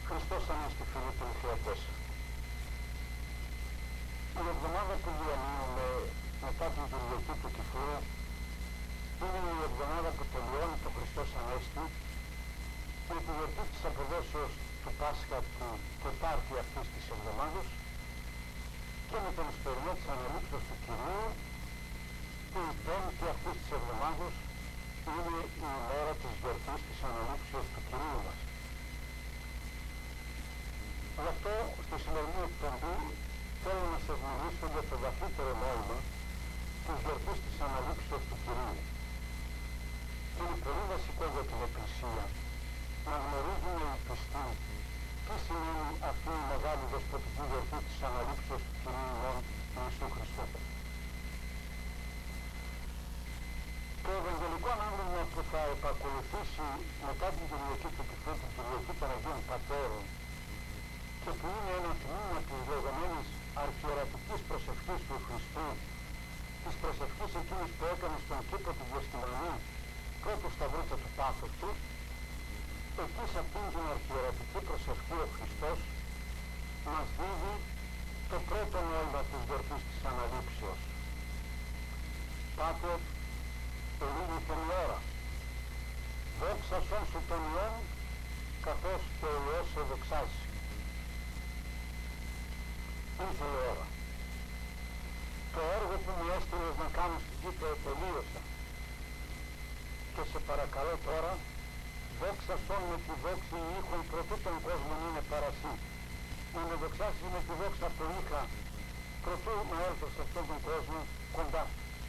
Χριστός Ανέστη, φίλοι του θεατές. Η εβδομάδα που διανύουμε μετά την Κυριακή του Κηφού είναι η εβδομάδα που τελειώνει το Χριστός Ανέστη με τη γιορτή της αποδόσεως του Πάσχα του Τετάρτη αυτής της εβδομάδας και με τον σπερινό της Αναλήψεως του Κυρίου που η Πέμπτη αυτής της εβδομάδας είναι η ημέρα της γιορτής της Αναλήψεως του Κυρίου μας. Γι' αυτό στη σημερινή εκπομπή θέλω να σας μιλήσω για το βαθύτερο νόημα της γιορτής της Αναλήψεως του Κυρίου. Είναι πολύ βασικό για την Εκκλησία να γνωρίζουν οι πιστοί τι σημαίνει αυτή η μεγάλη δεσποτική γιορτή της Αναλήψεως του Κυρίου ημών Ιησού Χριστού. Το Ευαγγελικό ανάγνωσμα που θα επακολουθήσει μετά την Κυριακή του Κηφού, την Κυριακή των Αγίων Πατέρων, και που είναι ένα τμήμα της λεγόμενης αρχιερατικής προσευχής του Χριστού, της προσευχής εκείνης που έκανε στον κήπο του Γεστημανή πρώτου στα βρούτια του πάθους του, εκεί σε αυτήν την αρχιερατική προσευχή ο Χριστός μας δίδει το πρώτο νόημα της γιορτής της Αναλήψεως. Πάτερ, ελίγη την ώρα, δόξα σών σου τον Υιόν, καθώς και ο Υιός σε δοξάζει. Ήρθε η ώρα. Το έργο που μου έστειλες να κάνω στην Κύπρο τελείωσα. Και σε παρακαλώ τώρα, δόξα σών με τη δόξη ήχων προτού τον κόσμο είναι παρασύ. Να με δοξάσεις με τη δόξα που είχα προτού να έρθω σε αυτόν τον κόσμο κοντά.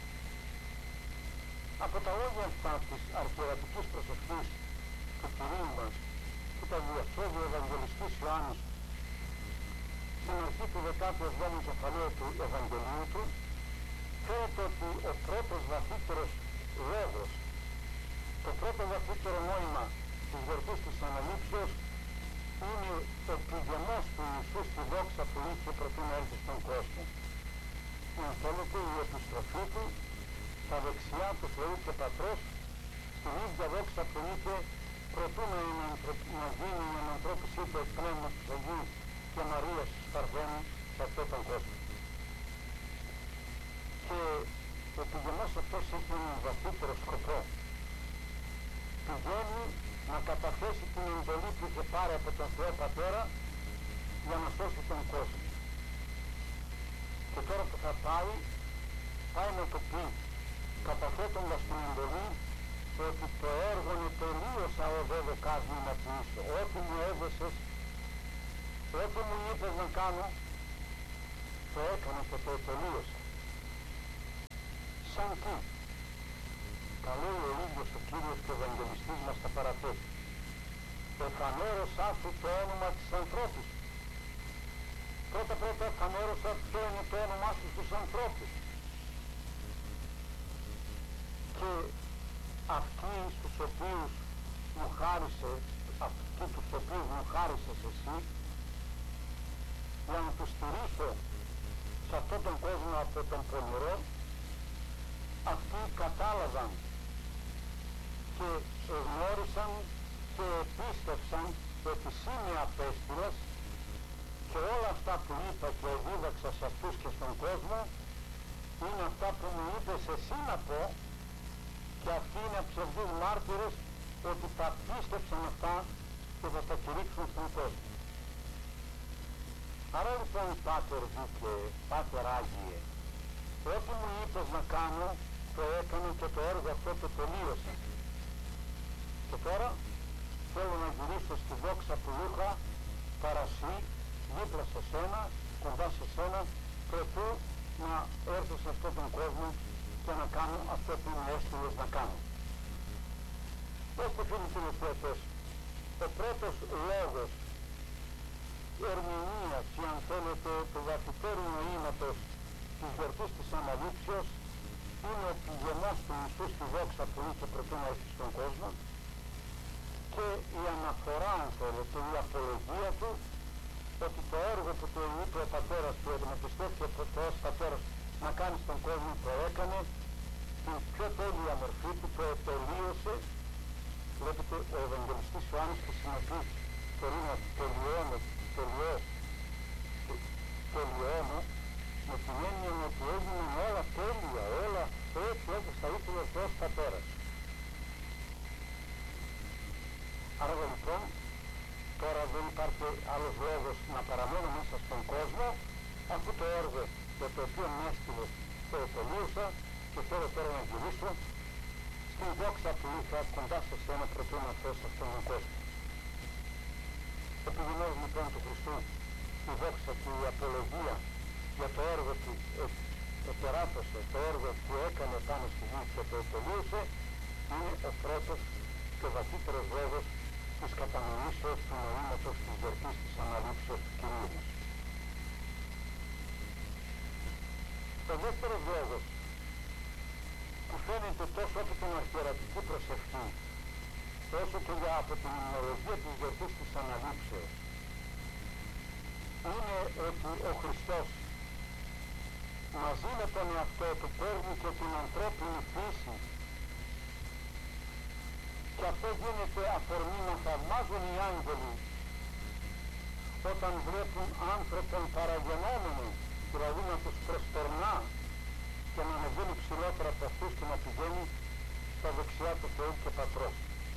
Από τα λόγια αυτά της αρχιερατικής προσευχής του Κυρίου μας που τα διαθέτει ο Ευαγγελιστής Ιωάννης στην αρχή του 17ου κεφαλαίου του Ευαγγελίου του, φαίνεται ότι ο πρώτος βαθύτερος λόγος, το πρώτο βαθύτερο νόημα της γιορτής της Αναλήψεως είναι ο πληγιασμός του Ιησού στη δόξα που είχε προτού να έρθει στον κόσμο. Αν θέλετε, η επιστροφή του στα δεξιά του Θεού και Πατρός, στην ίδια δόξα που είχε προτού να γίνει η ανανθρώπιση του Πνεύματος του Αγίου και Μαρίας της Παρθένου σε αυτόν τον κόσμο. Και ο πληγιασμός αυτός έχει έναν βαθύτερο σκοπό. Πηγαίνει να καταθέσει την εντολή που είχε πάρει από τον Θεό Πατέρα για να σώσει τον κόσμο. Και τώρα που θα πάει να το πει, καταθέτοντας την εντολή ότι το έργο είναι τελείωσα ο δώδεκας να ποιήσω. Ό,τι μου έδωσες, ό,τι μου είπες να κάνω, το έκανα και το τελείωσα. Σαν τι? Τα λέει ο ίδιος ο Κύριος και ο Ευαγγελιστής μας τα παραθέτει. Εφανέρωσα σου το όνομα της ανθρώπης. Πρώτα εφανέρωσα ποιο είναι το όνομά σου στους ανθρώπους. Και αυτοί στους οποίους μου χάρισες εσύ, για να τους στηρίσω σε αυτόν τον κόσμο από τον πονηρό, αυτοί κατάλαβαν και γνώρισαν και πίστευσαν ότι εσύ με απέστειλες και όλα αυτά που είπα και δίδαξα σε αυτούς και στον κόσμο είναι αυτά που μου είπες εσύ να πω, και αυτοί είναι ψευδείς μάρτυρες ότι τα πίστεψαν αυτά και θα τα κηρύξουν στον κόσμο. Άρα λοιπόν, Πάτερ Δίκαιε, Πάτερ Άγιε, ό,τι μου είπες να κάνω το έκανα και το έργο αυτό το τελείωσα. Και τώρα θέλω να γυρίσω στη δόξα που είχα παρασύ, δίπλα σε σένα, κοντά σε σένα, προτού να έρθω σε αυτόν τον κόσμο και να κάνω αυτό που μου έστειλες να κάνω. Έστε φίλοι τηλεθεατές, ο πρώτος λόγος ερμηνείας ή αν θέλετε του βαθυτέρου νοήματος της γιορτής της Αναλήψεως είναι ο πληγιασμός του Ιησού στη δόξα που είχε προτού να έρθει στον κόσμο και η αναφορά, αν θέλετε, η απολογία του ότι το έργο που του είπε ο πατέρας του, ότι με πιστεύει ο Θεός Πατέρας να κάνει στον κόσμο, το έκανε στην πιο τέλεια μορφή του, το τελείωσε. Βλέπετε, ο Ευαγγελιστής Ιωάννης χρησιμοποιεί το ρήμα τελειώνει τώρα δεν υπάρχει άλλος λόγος να παραμένω μέσα στον κόσμο, αφού το έργο για το οποίο με έστειλε το τελείωσα και θέλω τώρα να γυρίσω στην δόξα που είχα κοντά σε σένα προτού να έρθω σε αυτόν τον κόσμο. Επιδεινώς λοιπόν του Χριστού η δόξα και η απολογία για το έργο που επεράτωσε, το έργο που έκανε πάνω στη γη και το τελείωσε, είναι ο πρώτος και ο βαθύτερος λόγος της κατανοήσεως του νοήματος της γιορτής της Αναλήψεως του Κυρίου μας. Ο δεύτερος λόγος που φαίνεται τόσο από την αρχιερατική προσευχή όσο και από την υμνολογία της γιορτής της Αναλήψεως είναι ότι ο Χριστός μαζί με τον εαυτό του παίρνει και την ανθρώπινη φύση και αυτό γίνεται αφορμή να θαυμάζουν οι άγγελοι όταν βλέπουν άνθρωπον παραγενόμενο, δηλαδή να τους προσπερνά και να ανεβαίνει ψηλότερα από αυτούς και να πηγαίνει στα δεξιά του Θεού και Πατρός.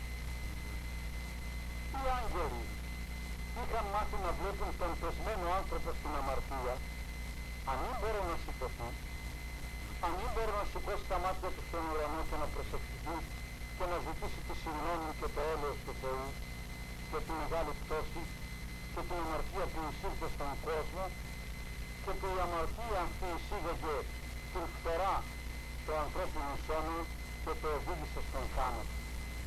Οι άγγελοι είχαν μάθει να βλέπουν τον πεσμένο άνθρωπο στην αμαρτία, αν μην μπορούν να σηκωθεί, αν μην μπορούν να σηκώσει τα μάτια του στον ουρανό και να προσευχηθεί και να ζητήσει τη συγγνώμη και το έλεος του Θεού και τη μεγάλη πτώση και την αμαρτία που εισήλθε στον κόσμο και που η αμαρτία αυτή εισήγαγε την φθορά του ανθρώπινου σώμα και το οδήγησε στον θάνατο.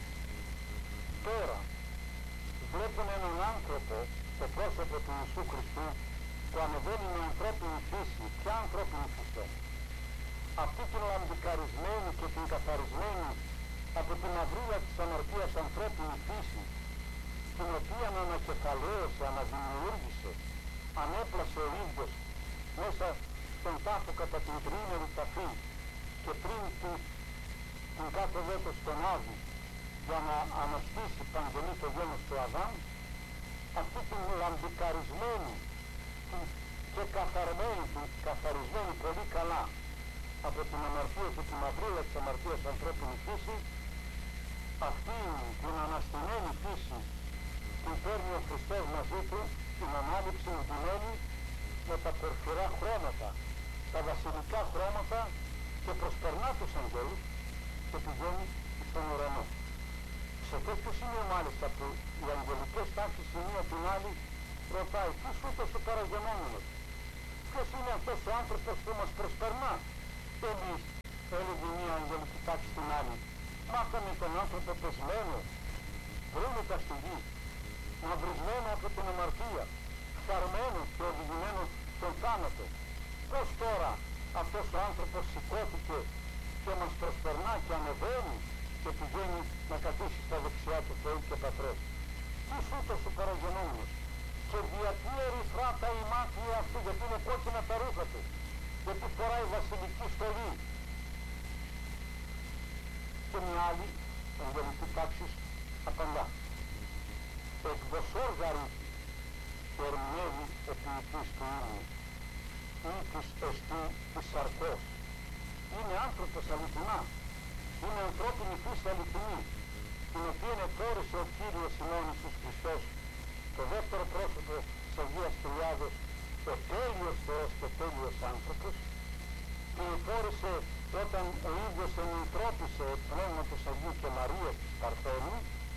Τώρα βλέπουν έναν άνθρωπο, το πρόσωπο του Ιησού Χριστού, που ανεβαίνει με ανθρώπινη φύση. Ποια ανθρώπινη φύση? Αυτή την λαμπικαρισμένη και την καθαρισμένη από την μαυρίλα της αμαρτίας ανθρώπινη φύση, την οποία ανακεφαλαίωσε, αναδημιούργησε, ανέπλασε ο ίδιος μέσα στον τάφο κατά την τριήμερη ταφή και πριν την κάθοδό του στον Άδη για να αναστήσει παντελή το γένος του Αδάμ, αυτή την λαμπικαρισμένη και καθαρισμένη πολύ καλά από την αμαρτία και την μαυρίλα της αμαρτίας ανθρώπινη φύση, αυτή την αναστημένη φύση την παίρνει ο Χριστός μαζί του, την ανάληψη εντυμένη με τα πορφυρά χρώματα, τα βασιλικά χρώματα και προσπερνά τους αγγέλους και πηγαίνει στον ουρανό. Σε τέτοιο σημείο μάλιστα που οι αγγελικές τάξεις η μία την άλλη ρωτάει, ποιος ούτως ο παραγενόμενος, ποιος είναι αυτός ο άνθρωπος που μας προσπερνά? Εμείς, έλεγε η μία αγγελική τάξη στην άλλη, μάθαμε τον άνθρωπο πεσμένο, βρούμετα στη γη, μαυρισμένο από την αμαρτία, φθαρμένο και οδηγημένο στον θάνατο. Πώς τώρα αυτός ο άνθρωπος σηκώθηκε και μας προσπερνά και ανεβαίνει και πηγαίνει να καθίσει στα δεξιά του Θεού και Πατρός? Ποιος ούτως ο παραγενόμενος? Και γιατί ερυθρά τα ημάτια αυτού, γιατί είναι κόκκινα τα ρούχα του, γιατί φοράει βασιλική στολή? Και μια άλλη αγγελική τάξη απαντά, εκδοσόρ γαρίτη και ερμηνεύει ο ποιητής του ύμνου ή της εστί της σαρκός. Είναι άνθρωπος αληθινά, είναι ανθρώπινη φύση αληθινή, την οποία εφόρησε ο Κύριος ημών Ιησούς Χριστός, το δεύτερο πρόσωπο της Αγίας Τριάδος, ο τέλειος Θεός και τέλειος άνθρωπος, την εφόρησε όταν ο ίδιος ενυντρόπισε πνεύματος Αγίου και Μαρίας της Παρθένου,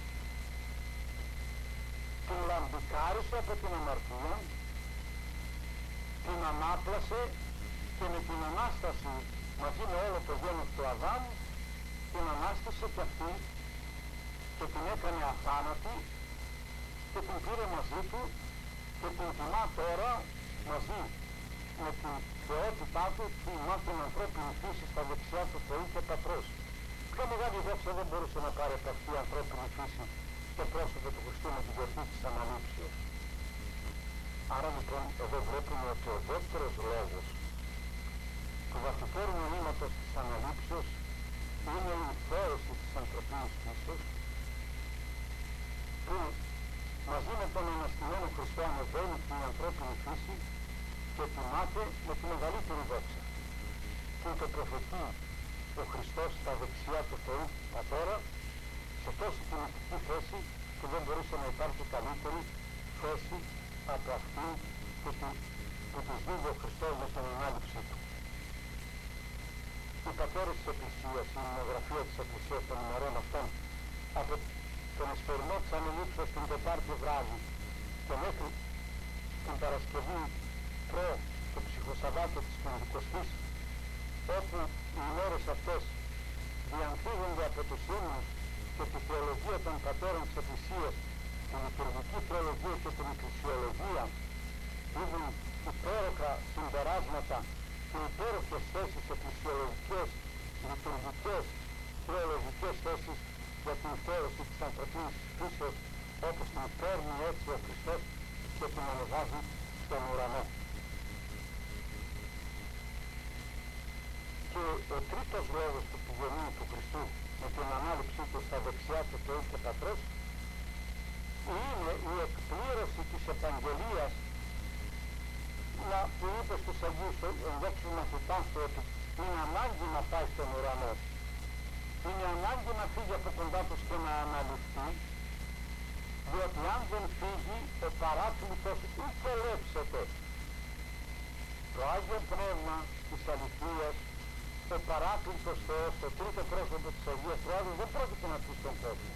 την λαμπικάρισε από την αμαρτία, την ανάπλασε και με την Ανάσταση μαζί με όλο το γένος του Αδάμ την ανάστησε και αυτή και την έκανε αθάνατη και την πήρε μαζί του και την τιμά τώρα μαζί με την θεότητά του, τιμά την ανθρώπινη φύση στα δεξιά του Θεού και Πατρός. Πιο μεγάλη δόξα δεν μπορούσε να πάρει από αυτή η ανθρώπινη φύση το πρόσωπο του Χριστού με την γιορτή της Αναλήψεως. Άρα λοιπόν εδώ βλέπουμε ότι ο δεύτερος λόγος του βαθύτερου νοήματος της Αναλήψεως είναι η θέωση της ανθρωπίνης φύσης, που μαζί με τον αναστημένο Χριστό ανεβαίνει την ανθρώπινη φύση και τιμάται με τη μεγαλύτερη δόξα. Και το προφετεί ο Χριστός στα δεξιά του Θεού Πατέρα σε τόση τιμητική θέση που δεν μπορούσε να υπάρχει καλύτερη θέση από αυτή που τους δίδει ο Χριστός με την ανάληψή του. Οι πατέρες της Εκκλησίας, η μονογραφία της Εκκλησίας των ημερών αυτών, από τον εσπερινό της Ανελήψεως την Τετάρτη βράδυ και μέχρι την Παρασκευή προ το ψυχοσαββάτο της Πεντηκοστής, όπου οι ημέρες αυτές διαμφίγονται από τους ύμνους και τη θεολογία των πατέρων της Εκκλησίας, τη λειτουργική θεολογία και την εκκλησιολογία, δίνουν υπέροχα συμπεράσματα και υπέροχες θέσεις εκκλησιολογικές, λειτουργικές, θεολογικές θέσεις για την θέωση της ανθρωπίνης φύσεως, όπως την παίρνει έτσι ο Χριστός και την ανεβάζει στον ουρανό. Και ο τρίτος λόγος του πηγενίου του Χριστού με την ανάληψή του στα δεξιά του Θεού και Πατρός είναι η εκπλήρωση της επαγγελίας που είπε στους Αγίους ενδόξους μαθητάς του ότι είναι ανάγκη να πάει στον ουρανό, είναι ανάγκη να φύγει από κοντά τους και να αναλυφθεί, διότι αν δεν φύγει ο παράκλητος ούτε ελεύσεται. Το Άγιο Πνεύμα της αληθείας, ο παράκλητος Θεός, το τρίτο πρόσωπο της Αγίας Τριάδος, δεν πρόκειται να πει στον κόσμο.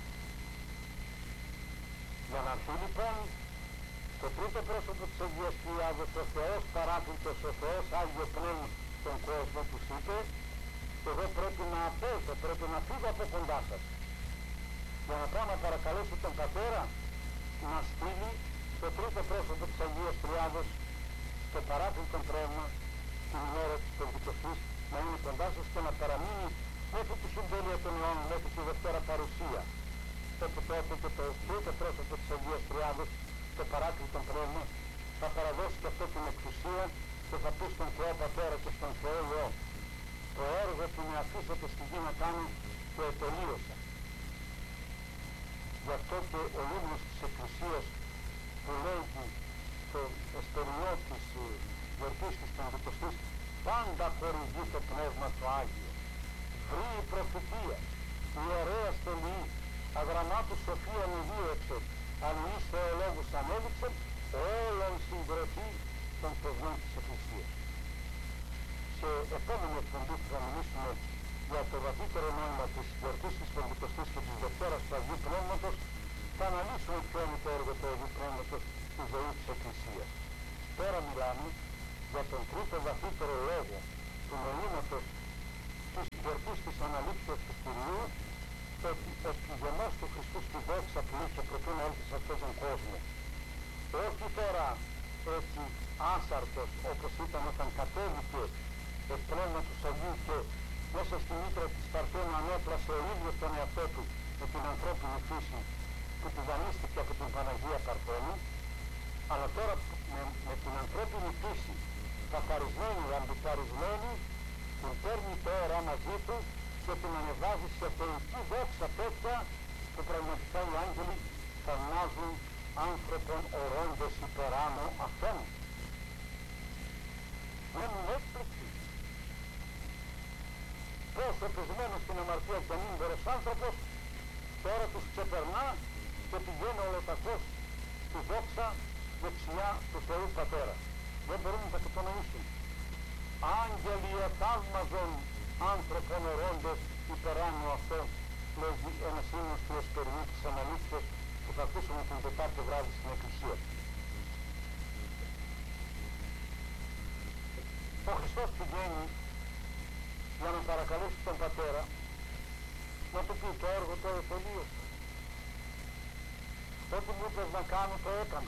Για να έρθει λοιπόν το τρίτο πρόσωπο της Αγίας Τριάδος, ο Θεός παράκλητος, ο Θεός Άγιο Πνεύμα στον κόσμο, τους είπε, εγώ πρέπει να απέσω, πρέπει να φύγω από κοντά σας, για να πάω να παρακαλέσω τον Πατέρα να στείλει το τρίτο πρόσωπο της Αγίας Τριάδος, το παράκλητο Πνεύμα, την ημέρα της Πεντηκοστής, να είναι κοντά σας και να παραμείνει μέχρι τη συντέλεια των αιώνων, μέχρι τη Δευτέρα Παρουσία. Τότε και το τρίτο πρόσωπο της Αγίας Τριάδος, το παράκλητο Πνεύμα, θα παραδώσει και αυτό την εξουσία και θα πει στον Θεό Πατέρα και στον Θεό Υιό, το έργο που με αφήσατε στη γη να κάνω το ετελείωσα. Γι' αυτό και ο ύμνος της Εκκλησίας που λέγει στο εσπερινό της γιορτής της Πεντηκοστής, πάντα χορηγεί το Πνεύμα το Άγιο, βρει η προφητεία, ιερέα στολή, αγραμμάτου σοφία νηδίωξε, ανουής θεολόγους ανέδειξε, όλων συγκροτεί των θεσμών της Εκκλησίας. Σε επόμενη εκπομπή που θα μιλήσουμε για το βαθύτερο νόημα της γιορτής της Πεντηκοστής και της Δευτέρας του Αγίου Πνεύματος, θα αναλύσουμε ποιο είναι το έργο του Αγίου Πνεύματος στη ζωή της Εκκλησίας. Τώρα μιλάμε για τον τρίτο βαθύτερο λόγο του νοήματος της γιορτής της Αναλήψεως του Κυρίου, ότι ο πηγενός του Χριστού στη δόξα που είχε προτού να έλθει σε αυτόν τον κόσμο, όχι τώρα έτσι άσαρτος όπως ήταν όταν κατέβηκε το πνεύμα του Αγίου και μέσα στη μήτρα της Παρθένου ανέπλασε ο ίδιος τον εαυτό του με την ανθρώπινη φύση που του δανείστηκε από την Παναγία Παρθένου, αλλά τώρα με την ανθρώπινη φύση καθαρισμένη, αντικαρισμένη, την παίρνει τώρα μαζί του και την ανεβάζει σε θεϊκή δόξα τέτοια που πραγματικά οι άγγελοι θαυμάζουν άνθρωπον ορώντες υπεράνω αυτόν. Μένουν έκπληκτοι. Πόσο πεσμένος στην αμαρτία και ανήμβερος άνθρωπος τώρα τους ξεπερνά και πηγαίνει ολοταχώς στη δόξα δεξιά του Θεού Πατέρα. Δεν μπορούν να τα κατανοήσουν. Άγγελοι εθαύμαζον άνθρωπον ορώντες υπεράνω αυτόν, λέγει ένας ύμνος του εσπερινού της Αναλήψεως που θα ακούσουμε την Τετάρτη βράδυ στην Εκκλησία. Ο Χριστός πηγαίνει για να παρακαλέσει τον Πατέρα να του πει το έργο το ετελείωσα. Ό,τι μου είπες να κάνω το έκανα.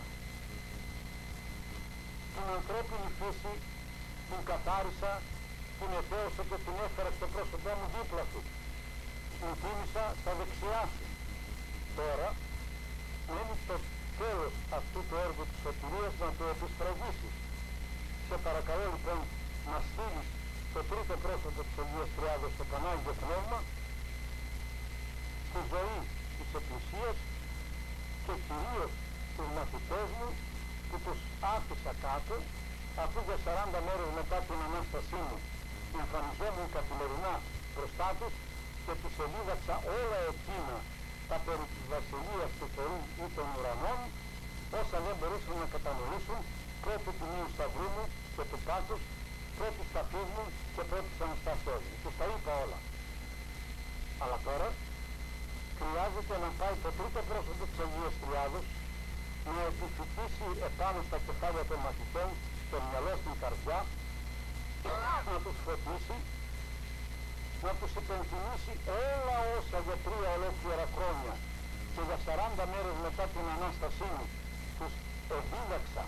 Την ανθρώπινη φύση την καθάρισα, την εθέωσα και την έφερα στο πρόσωπό μου δίπλα του. Την τίμησα στα δεξιά σου. Τώρα είναι το τέλος αυτού του έργου της σωτηρίας να το επισφραγίσεις. Σε παρακαλώ λοιπόν να στείλεις το τρίτο πρόσωπο της Αγίας Τριάδος, το Πανάγιο Πνεύμα, στη ζωή της Εκκλησίας και κυρίως στους μαθητές μου που τους άφησα κάτω, αφού για 40 μέρες μετά την Ανάστασή μου εμφανιζόμουν καθημερινά μπροστά τους και τους εδίδαξα όλα εκείνα τα περί της Βασιλείας του Θεού ή των ουρανών, όσα δεν μπορούσαν να κατανοήσουν πρώτου Τιμίου Σταυρού μου και του Πάσχος, πρώτου Ταφής μου και πρώτου Αναστάσεως μου. Τους τα είπα όλα. Αλλά τώρα χρειάζεται να πάει το τρίτο πρόσωπο της Αγίας Τριάδος να επιφυτίσει επάνω στα κεφάλια των μαθητών, στο μυαλό, στην καρδιά, να τους φωτίσει, να τους υπενθυμίσει όλα όσα για 3 ολόκληρα χρόνια και για 40 μέρες μετά την Ανάστασή μου τους εδίδαξα,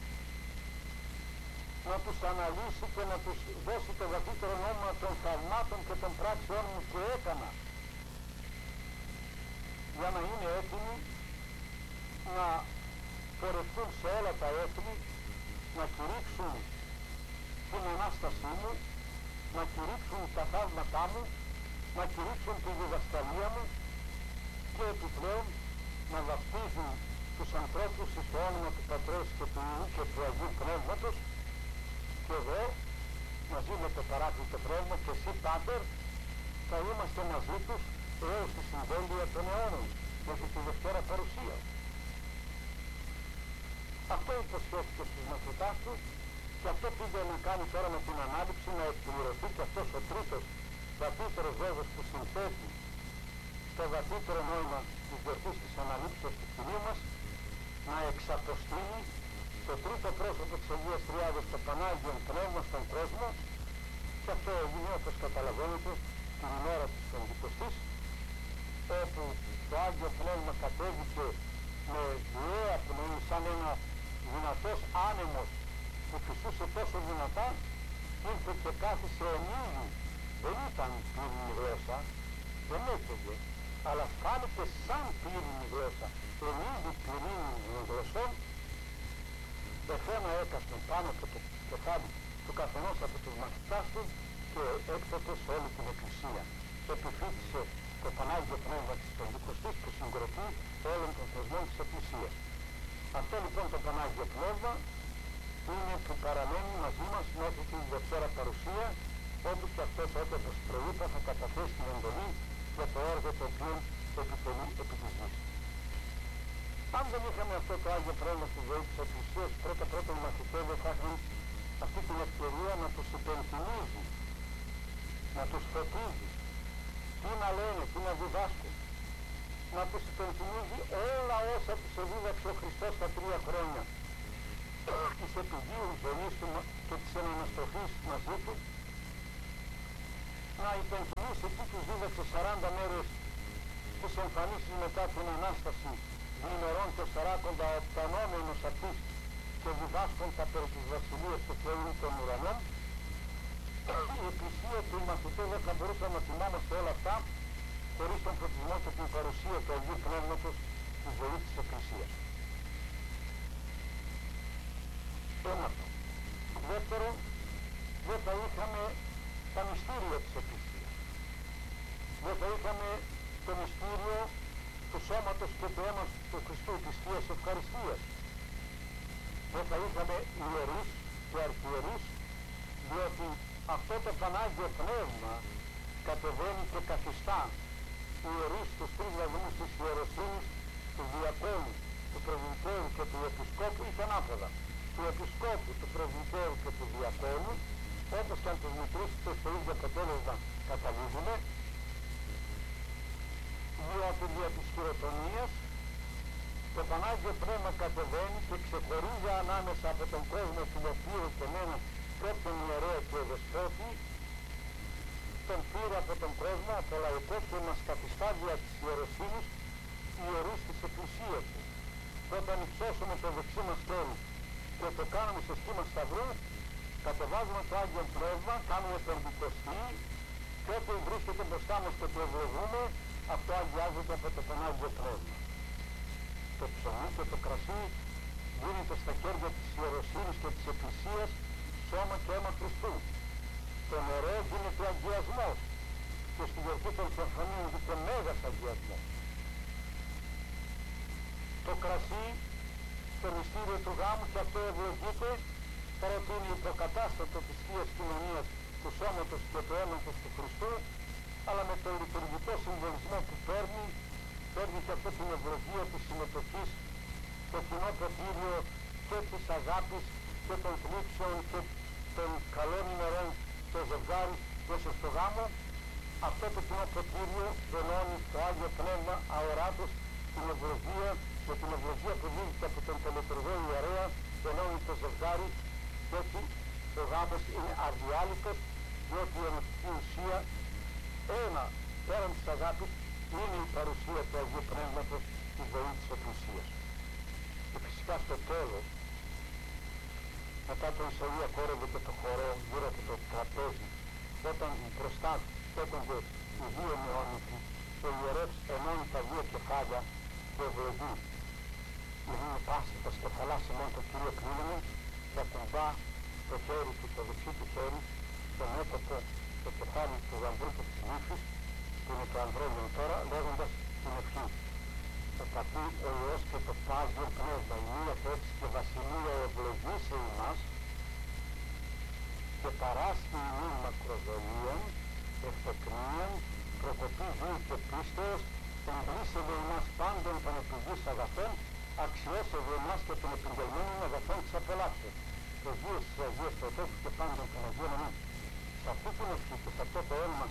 να τους αναλύσει και να τους δώσει το βαθύτερο νόημα των θαυμάτων και των πράξεών μου που έκανα, για να είναι έτοιμοι να πορευτούν σε όλα τα έθνη, να κηρύξουν την Ανάστασή μου, να κηρύξουν τα θαύματά μου, να κηρύξουν τη διδασκαλία μου και επιπλέον να βαπτίζουν τους ανθρώπους στο όνομα του Πατρός και του Υιού και του Αγίου Πνεύματος, και εγώ μαζί με το Παράκλητο Πνεύμα και εσύ Πάτερ θα είμαστε μαζί τους έως τη συμβέλεια των αιώνων, μέχρι τη Δευτέρα Παρουσία. Αυτό υποσχέθηκε στους μαθητάς του και αυτό πήγε να κάνει τώρα με την ανάληψη, να εκπληρωθεί και αυτός ο τρίτος βαθύτερος λόγος που συνθέτει το βαθύτερο νόημα της γιορτής της αναλήψεως του Κυρίου μας, να εξαποστείλει το τρίτο πρόσωπο της Αγίας Τριάδος, το Πανάγιον Πνεύμα στον κόσμο, και αυτό έγινε, όπως καταλαβαίνετε, την ημέρα της Πεντηκοστής, όπου το Άγιο Πνεύμα κατέβηκε με βιαία πνοή, σαν ένα δυνατός άνεμος που φυσούσε τόσο δυνατά, ήρθε και κάθισε ενίδη. Δεν ήταν πύρινη γλώσσα, δεν έφεγε, αλλά φάνηκε σαν πύρινη γλώσσα, ενίδη πυρήνων γλωσσών. Εφένα έκαστον πάνω από το κεφάλι του καθενός από τους μαθητάς του και έκτοτε σε όλη την Εκκλησία. Επιφύτησε το Πανάγιο Πνεύμα της Πεντηκοστής που συγκροτεί όλων των θεσμών της Εκκλησίας. Αυτό λοιπόν το Πανάγιο Πνεύμα είναι που παραμένει μαζί μας μέχρι την Δευτέρα Παρουσία, όπου και αυτό τότε, όπως προείπα, θα καταθέσει την εντολή για το έργο το οποίο επιτελεί επί της γης. Αν δεν είχαμε αυτό το Άγιο Πνεύμα στη ζωή της Εκκλησίας, πρώτα οι μαθητές δεν θα είχαν αυτή την ευκαιρία να τους υπενθυμίζει, να τους φωτίζει, τι να λένε, τι να διδάσκουν, να τους υπενθυμίζει όλα όσα τους εδίδαξε ο Χριστός τα 3 χρόνια της επιγείου ζωής του και της αναστροφής μαζί του, να υπενθυμίσει τι τους δίδαξε 40 μέρες τις εμφανίσεις μετά την Ανάσταση, ημερών και 40 οπτανόμενος αυτής και διδάσκοντα περί της Βασιλείας του Θεού των ουρανών. Η Εκκλησία και οι μαθητές δεν θα μπορούσαν να θυμάμαστε όλα αυτά χωρίς τον φωτισμό και την παρουσία του Αγίου Πνεύματος στη ζωή της Εκκλησίας. Ένα αυτό. Δεύτερο, δεν θα είχαμε τα μυστήρια της Εκκλησίας. Δεν θα είχαμε το μυστήριο του σώματος και του αίματος του Χριστού, της Θείας Ευχαριστίας. Δεν θα είχαμε ιερείς και αρχιερείς, διότι αυτό το Πανάγιο Πνεύμα κατεβαίνει και καθιστά ιερείς τους 3 βαθμούς της ιεροσύνης, του διακόνου, του πρεσβυτέρου και του επισκόπου, ή ανάποδα, του επισκόπου, του πρεσβυτέρου και του διακόνου, όπως και αν τους μετρήσετε στο ίδιο αποτέλεσμα καταλήγουμε, διότι δια της χειροτονίας το Πανάγιο Πνεύμα κατεβαίνει και ξεχωρίζει ανάμεσα από τον κόσμο φιλοφύρο και μένα και όποιον ιερέα και δεσπότη, τον πήρε από τον κόσμο, από το λαϊκό, και μας καθιστά δια της ιεροσύνης ιερούς της Εκκλησίας του. Και όταν υψώσουμε το δεξί μας χέρι και το κάνουμε σε σχήμα σταυρού, κατεβάζουμε το Άγιο Πνεύμα, κάνουμε Πεντηκοστή, και ό,τι βρίσκεται μπροστά μας και το ευλογούμε, αυτό αγιάζεται από το Πανάγιο Πνεύμα. Το ψωμί και το κρασί γίνεται στα χέρια της ιεροσύνης και της Εκκλησίας σώμα και αίμα Χριστού. Το νερό γίνεται αγιασμός και στη γιορτή των Συμφωνίων γίνεται μέγας αγιασμός. Το κρασί, το μυστήριο του γάμου, και αυτό ευλογείται παρότι είναι υποκατάστατο της Θείας Κοινωνίας του σώματος και του αίματος του Χριστού, αλλά με το λειτουργικό συμβολισμό που παίρνει και αυτό την ευλογία της συμμετοχής το κοινό ποτήριο και της αγάπης και των θλίψεων και των καλών ημερών το ζευγάρι μέσα στο γάμο, αυτό το κοινό ποτήριο ενώνει το Άγιο Πνεύμα αοράτος την ευλογία και την ευλογία που δίνεται από τον τελετουργό ιερέα ενώνει το ζευγάρι και έτσι ο γάμος είναι αδιάλειτος, διότι η ενωτική ουσία ένα πέραν της αγάπης είναι η παρουσία του Αγίου Πνεύματος στη ζωή της Εκκλησίας. Και φυσικά στο τέλος, μετά τον Ισαΐα κόρευε και το χορό γύρω από το τραπέζι, όταν μπροστά στέκονται οι δύο νεόνικοι, ο ιερεύς ενώνει τα δύο κεφάλια και ευλογεί. Είναι πάση τα σκεφαλάς ημών το Κύριο Κρίνημα και ακουμπά το χέρι του, το δεξί του χέρι, στο μέτωπο το κεφάλι του γαμπρού και της νύφης, που είναι το ανδρώνιο τώρα, λέγοντας την ευχή. Το πατεί ο Υιός και το Πάγιο Πνεύμα, η μία έτσι και βασιλεία ευλογήσε ημάς και παράσχει ημίν μακροζωίαν, ευτεκνίαν, προκοπή βίου και πίστεως, εμπλήσευε ημάς πάντων πανεπηγής αγαθών, αξιώσευε ημάς και των επιγγελμένων αγαθών της απολαύσεως. Πρεσβείες της Αγίας Πρωτεύου και πάντων των Αγίων Αμήν. Σε αυτή την ευχή και σε αυτό το όνομα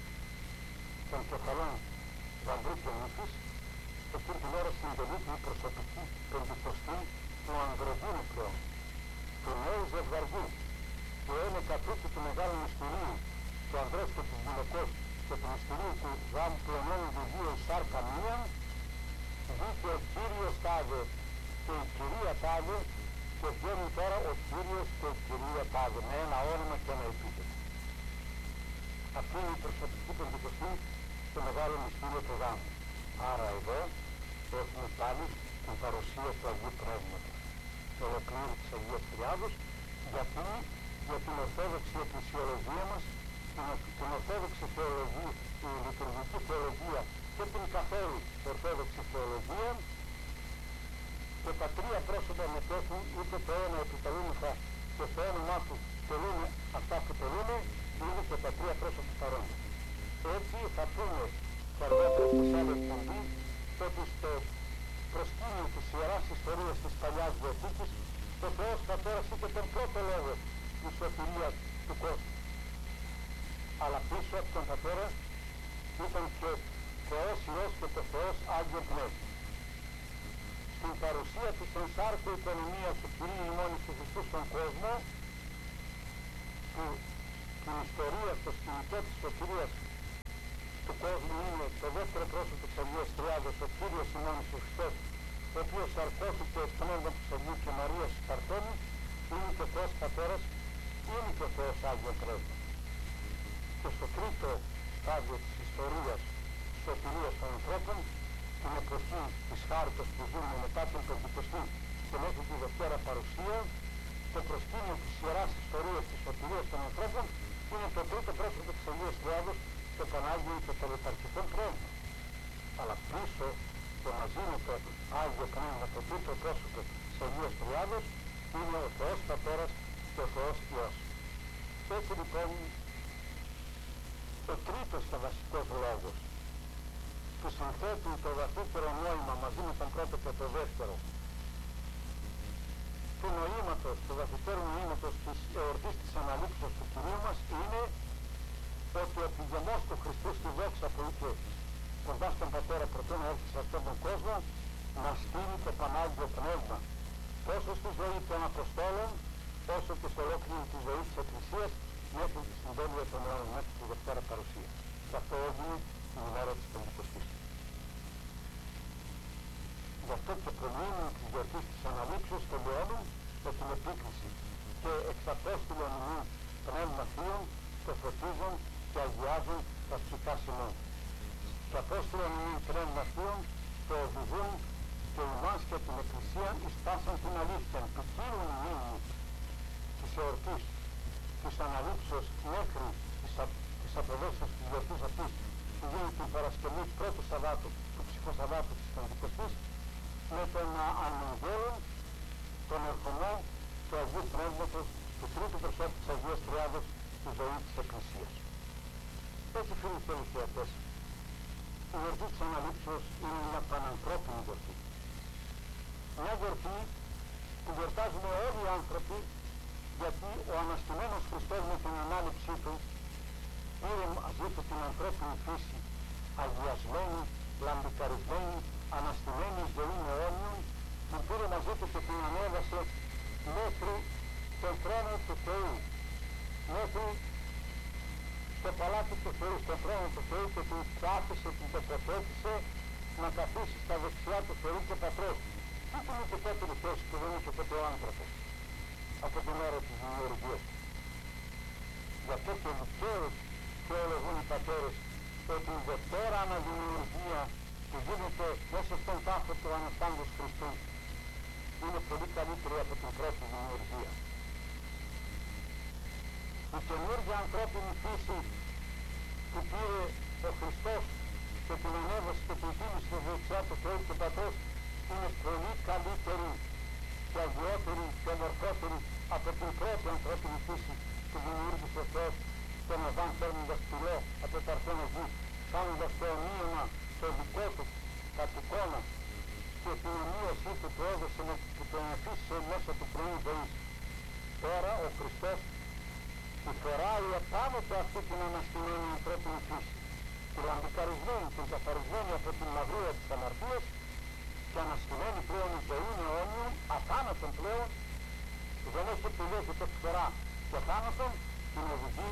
των κεφαλών γαμπρού και νύφης, εκείνη την ώρα συντελείται η προσωπική πεντηκοστή του ανδρογίνου πλέον, του νέου ζευγαριού, που είναι κατούτου του μεγάλου μυστηρίου, του ανδρός και της γυναικός και του μυστηρίου του γάμου που ενώνονται δύο εις σάρκα μία, βγήκε ο Κύριος τάδε και η Κυρία τάδε και βγαίνει τώρα ο Κύριος και η Κυρία τάδε με ένα όνομα και ένα επίθετο. Αυτή είναι η προσωπική πεντηκοστή στο μεγάλο μυστήριο του γάμου. Άρα εδώ έχουμε πάλι την παρουσία του Αγίου Πνεύματος, το ολοκλήρου της Αγίας Τριάδος, γιατί για την ορθόδοξη εκκλησιολογία μας, την ορθόδοξη θεολογία, τη λειτουργική θεολογία και την καθόλου ορθόδοξη θεολογία, και τα τρία πρόσωπα μετέχουν, είτε το ένα επιτελούμεθα και στο όνομά του τελούμε αυτά που τελούμε, είναι και τα τρία πρόσωπα παρόντα. Έτσι θα πούμε και αργότερα στη άλλη εκπομπή ότι στο προσκήνιο της Ιεράς Ιστορίας της Παλιάς Διαθήκης ο Θεός Πατέρας είχε τον πρώτο λόγο της σωτηρίας του κόσμου. Αλλά πίσω από τον Πατέρα ήταν και Θεός Υιός και το Θεός Άγιο Πνεύμα. Στην παρουσία της ενσάρκου οικονομίας του Κυρίου ημών Ιησού Χριστού στον κόσμο, που στην ιστορία, στο σκηνικό της σωτηρίας του κόσμου είναι το δεύτερο πρόσωπο της Αγίας Τριάδος, ο Κύριος ημών Ιησούς Χριστός, ο οποίος σαρκώθηκε πνεύμα του Αγίου και Μαρίας Σπαρτώνη, είναι και ο Θεός Πατέρας, είναι και ο Θεός Άγιο Πνεύμα. Και στο τρίτο στάδιο της ιστορίας της σωτηρίας των ανθρώπων, την εποχή της χάριτος που ζούμε μετά την Πεντηκοστή και μέχρι τη Δευτέρα Παρουσία, το προσκήνιο της Ιεράς Ιστορίας της σωτηρίας των ανθρώπων είναι το τρίτο πρόσωπο της Αγίας Τριάδος, το Πανάγιο και το Λεταρχικό Πνεύμα. Αλλά πίσω και μαζί με το Άγιο Πνεύμα, το τρίτο πρόσωπο της Αγίας Τριάδος, είναι ο Θεός Πατέρας και ο Θεός Υιός. Έτσι λοιπόν, ο τρίτος και βασικός λόγος που συνθέτει το βαθύτερο νόημα μαζί με τον πρώτο και το δεύτερο του νοήματος, του βαθύτερου νοήματος της εορτής της Αναλήψεως του Κυρίου μας είναι ότι ο πηγεμός του Χριστού στη δόξα που είχε κοντά στον Πατέρα προτού να έρθει σε αυτόν τον κόσμο μας στείλει το Πανάγιο Πνεύμα τόσο στη ζωή των Αποστόλων όσο και σε ολόκληρη τη ζωή της Εκκλησίας μέχρι τη συντέλεια των αιώνων, μέχρι τη Δευτέρα Παρουσία. Και αυτό έγινε την ημέρα της Πεντηκοστής. Γι' αυτό και προμείνουν της γιορτής της Αναλήψεως τελειώνουν με την επίκριση και εξ Απόστολων ημών Πνεύμα Θείων το φωτίζουν και αγιάζουν τα ψυχά σημών. Και Απόστολων ημών Πνεύμα Θείων το οδηγούν και ημάς και την Εκκλησία εις πάσαν την αλήθεια, ποικίλουν μήνυ της εορτής της Αναλήψεως μέχρι της αποδόσεως της γιορτής αυτής που γίνει την Παρασκευή πρώτου Σαββάτου, του ψυχοσαββάτου της Πεντηκοστής, με τον αναγγέλων των ερχομών του Αγίου Πνεύματος, του τρίτου προσώπου της Αγίας Τριάδος, στη ζωή της Εκκλησίας. Έτσι, φίλοι και θεατές, η γιορτή της Αναλήψεως είναι μια πανανθρώπινη γιορτή. μια γιορτή που γιορτάζουμε όλοι οι άνθρωποι, γιατί ο αναστημένος Χριστός με την ανάληψή του πήρε μαζί του την ανθρώπινη φύση, αγιασμένη, λαμπικαρισμένη, αναστημένη ζωή αιώνιων, που πήρε μαζί του και την ανέβασε μέχρι τον θρόνο του Θεού, μέχρι στο παλάτι του Θεού, στον θρόνο του Θεού, και την κάθισε, την τοποθέτησε να καθίσει στα δεξιά του Θεού και Πατρός. Τι ήταν η κατώτερη θέση που δεν είχε ποτέ ο άνθρωπος από την ώρα της δημιουργίας. Γι' αυτό και δικαίως θεολογούν οι πατέρες ότι η δευτέρα αναδημιουργία που γίνεται μέσα στον τάφο του Αναστάντος Χριστού είναι πολύ καλύτερη από την πρώτη δημιουργία. Η καινούργια ανθρώπινη φύση που πήρε ο Χριστός και την ανέβασε και την τίμησε στη δεξιά του Θεού και Πατρός είναι πολύ καλύτερη και αγιότερη και ομορφότερη από την πρώτη ανθρώπινη φύση που δημιούργησε ο Θεός τον Αδάμ, παίρνοντας πυλό από τα αρχαίνα γη, κάνοντας το ομοίωμα το δικό του κατ' εικόνα, και την ομοίωσή του που έδωσε που τον αφήσε μέσα του πρωί ζωής. Τώρα ο Χριστός που φοράει επάνω του αυτή την αναστημένη ανθρώπινη φύση, την λαμπικαρισμένη, την καθαρισμένη από την μαυρία της αμαρτίας και αναστημένη πλέον η ζωή αιώνιων, αθάνατον πλέον, που δεν έχει επιλέγει τόση φορά και θάνατον, την οδηγεί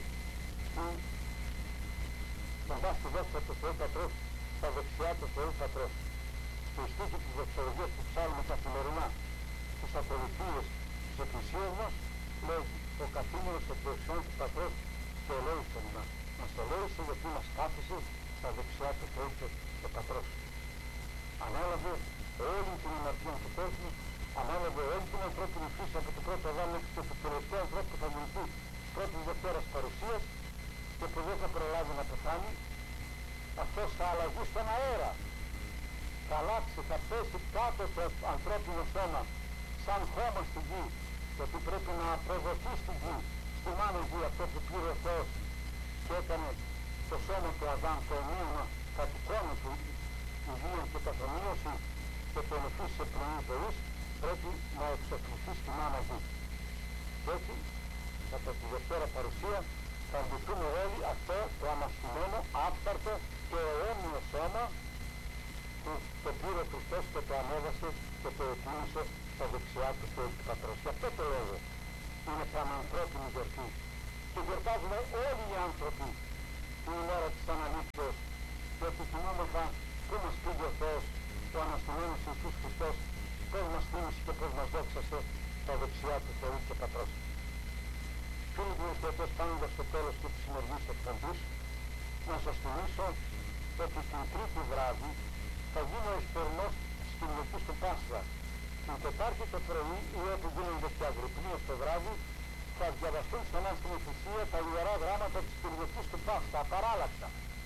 κοντά στη δόξα του Θεού Πατρός, στα δεξιά του Θεού Πατρός. Στη στίχη της δοξολογίας που ψάλουμε καθημερινά στις ακολουθίες της Εκκλησίας μας, λέει ο καθήμενος εκ δεξιών του Πατρός και ελέησον μας. Μας ελέησε γιατί μας κάθισε στα δεξιά του Θεού και Πατρός. Ανέλαβε όλη την αμαρτία του κόσμου, ανέλαβε όλη την ανθρώπινη φύση από το πρώτο Αδάμ μέχρι και το τελευταίο ανθρώπου που θα γεννηθεί πρώτης Δευτέρας παρουσίας και που δεν θα προλάβει να πεθάνει. Αυτός θα αλλαγεί στον αέρα, θα αλλάξει, θα πέσει κάτω στο ανθρώπινο σώμα σαν χώμα στη γη, γιατί πρέπει να προδοθεί στη γη, στη μάνα γη, αυτό που πήρε ο Θεός και έκανε το σώμα του Αδάμ, το ομοίωμα κατ' εικόνα του υγεία και καθομοίωση και το ενωθεί σε πρωί ζωής, πρέπει να εξοπλιστεί στη μάνα γη. Και έτσι, κατά τη Δευτέρα παρουσία, θα αντιθούμε όλοι αυτό το αναστημένο, άφθαρτο και αιώνιο σώμα που το πήρε ο Χριστός και το ανέβασε και το ετοίμησε στα δεξιά του Θεού του Πατρός. Γι' αυτό το λόγο είναι πανανθρώπινη γιορτή. Και γιορτάζουμε όλοι οι άνθρωποι την ημέρα της Αναλήψεως, γιατί θυμόμεθα πού μας πήγε ο Θεός, ο αναστημένος Ιησούς Χριστός, πώς μας τίμησε και πώς μας δόξασε στα δεξιά του Θεού και Πατρός. Φίλοι μου εχθές, φτάνοντας στο τέλος και της σημερινής εκπομπής, να σας θυμίσω ότι την Τρίτη βράδυ θα γίνει ο εισπερινός της Κυριακής του Πάσχα. Την Τετάρτη το πρωί, ή όπου γίνονται και αγρυπνίες το βράδυ, θα διαβαστούν ξανά στην Εκκλησία τα ιερά γράμματα της Κυριακής του Πάσχα, απαράλλακτα.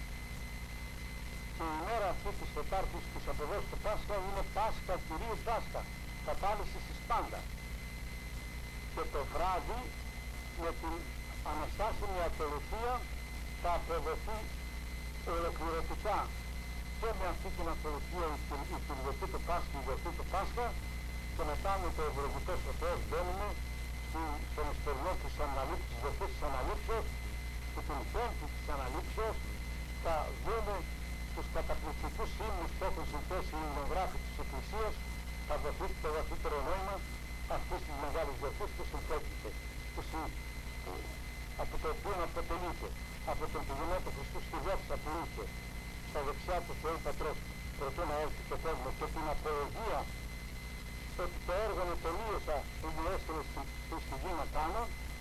Και η ημέρα αυτή της Τετάρτης της αποδόσης του Πάσχα είναι Πάσχα Κυρίου Πάσχα, κατάλυσης εις πάντα. Και το βράδυ με την αναστάσιμη ακολουθία θα αποδοθεί ολοκληρωτικά και με αυτή την ακολουθία η Κυριακή του Πάσχα, η γιορτή του Πάσχα, και μετά με το ευλογητό στο Θεός μπαίνουμε στον εισπερινό της γιορτής της Αναλήψεως, και την Πέμπτη της Αναλήψεως θα δούμε τους καταπληκτικούς ύμνους που έχουν συνθέσει οι υμνογράφοι της Εκκλησίας, θα δοθεί το βαθύτερο νόημα αυτής της μεγάλης γιορτής που συνθέτηκε, από το οποίο αποτελείται από τον πηγενό του Χριστού στη δόξα που είχε στα δεξιά του Θεού Πατρός προτού να έρθει στο κόσμο, και την απολογία ότι το έργο με τελείωσα που μου έστειλε στη γη να κάνω,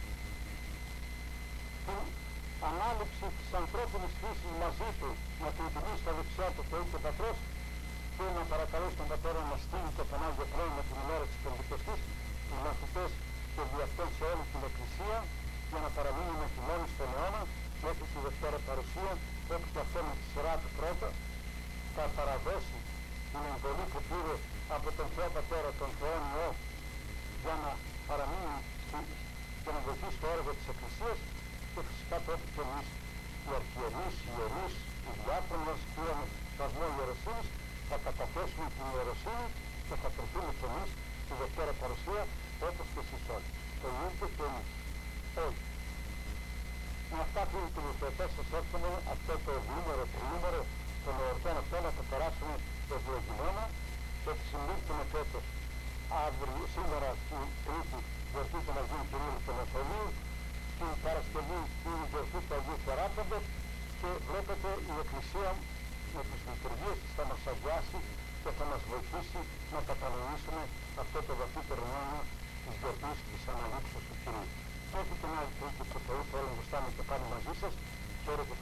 την ανάληψη της ανθρώπινης φύσης μαζί του να την τιμήσει στα δεξιά του Θεού και Πατρός, και να παρακαλέσει τον Πατέρα να στείλει το Πανάγιο Πνεύμα την ημέρα της Πεντηκοστής, τους μαθητές και διαυτών σε όλη την Εκκλησία, για να παραμείνουμε χειμώνες στον αιώνα μέχρι τη Δευτέρα παρουσία, όπου και αυτό με τη σειρά του πρώτα θα παραδώσει την εμβολή που πήρε από τον Θεό Πατέρα, τον Θεό Υιό, για να παραμείνει και να βοηθήσει το έργο της Εκκλησίας, και φυσικά τότε και εμείς οι αρχιερείς, οι ιερείς, οι διάκονες μας πήραμε βαθμό ιεροσύνης, θα καταθέσουμε την ιεροσύνη και θα κρυφθούμε κι εμείς τη Δευτέρα παρουσία όπως και εσείς όλοι. Το ίδιο και εμείς. Όλοι. Με αυτά που είναι την ουσιαστά σας εύχομαι αυτό το διήμερο, τριήμερο των εορτών αυτών να το περάσουμε ευλογημένα και ότι συμπίπτουμε φέτος αύριο, σήμερα την Τρίτη γιορτή των Αγίων Κυρίων και Μεθοδίου, την Παρασκευή την γιορτή του Αγίου Θεράποντος και βλέπετε η Εκκλησία με τις λειτουργίες της θα μας αγιάσει και θα μας βοηθήσει να κατανοήσουμε αυτό το βαθύτερο νόημα της γιορτής της Αναλήψεως του Κυρίου. Μέχρι την άλλη Τρίτη του Θεού θέλω να στάμε και πάλι μαζί σας. Χαίρετε.